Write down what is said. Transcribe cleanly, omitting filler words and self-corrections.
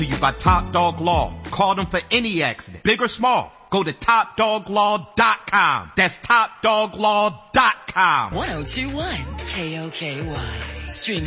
to you by Top Dog Law. Call them for any accident, big or small. Go to TopDogLaw.com. That's TopDogLaw.com. 1021 KOKY. Streaming